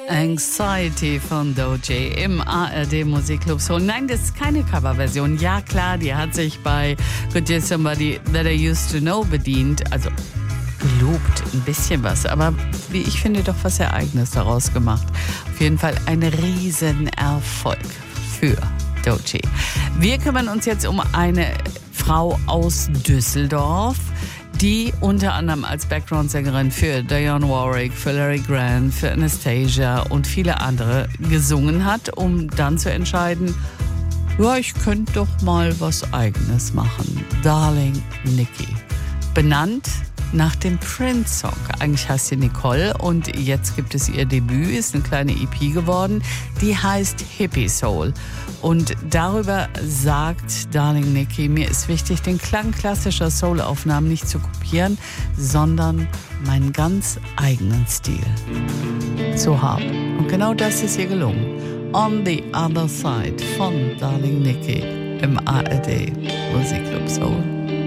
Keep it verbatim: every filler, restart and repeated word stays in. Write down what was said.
Anxiety von Doechii im A R D Musikclub Soul. Nein, das ist keine Coverversion. Ja klar, die hat sich bei Could You Somebody That I Used to Know bedient. Also gelobt, ein bisschen was. Aber wie ich finde, doch was sehr Eigenes daraus gemacht. Auf jeden Fall ein Riesenerfolg für Doechii. Wir kümmern uns jetzt um eine Frau aus Düsseldorf, die unter anderem als Background-Sängerin für Dionne Warwick, für Larry Grant, für Anastasia und viele andere gesungen hat, um dann zu entscheiden, ja, ich könnte doch mal was Eigenes machen. Darling Nikki. Benannt nach dem Prince-Song. Eigentlich heißt sie Nicole und jetzt gibt es ihr Debüt, ist eine kleine E P geworden, die heißt Hippie Soul. Und darüber sagt Darling Nikki, mir ist wichtig, den Klang klassischer Soul-Aufnahmen nicht zu kopieren, sondern meinen ganz eigenen Stil zu haben. Und genau das ist ihr gelungen. On the Other Side von Darling Nikki im A R D Musikclub Soul.